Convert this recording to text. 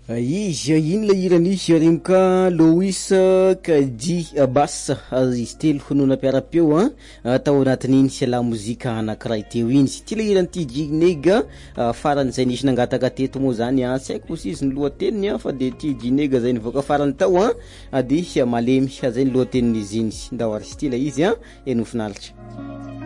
Izy ino la iran'izy rimka Louis Kadi Bass izy telo hono nampiara-peo tao anatin'iny sy la mozika anankiray teo iny sy ty la iran'ity Jinega farany zay nisy nangataka teto moa zany tsy haiko sy izy ny lohateniny fa de ty Jinega zay nivoaka farany tao de malemy zay ny lohatenin'izy iny ndao ary style izy eno finalitra.